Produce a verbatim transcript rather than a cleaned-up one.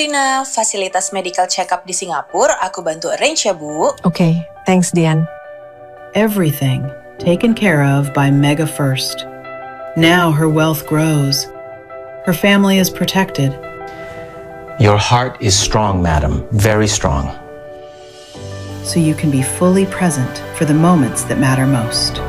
Rina, fasilitas medical check-up di Singapura aku bantu arrange ya, Bu. Okay, thanks, Dian. Everything taken care of by Mega First. Now her wealth grows. Her family is protected. Your heart is strong, madam, very strong. So you can be fully present for the moments that matter most.